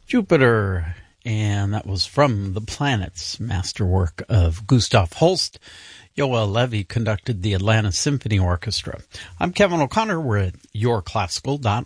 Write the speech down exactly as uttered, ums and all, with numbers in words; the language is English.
Jupiter, and that was from The Planets, masterwork of Gustav Holst. Yoel Levy conducted the Atlanta Symphony Orchestra. I'm Kevin O'Connor. We're at your classical dot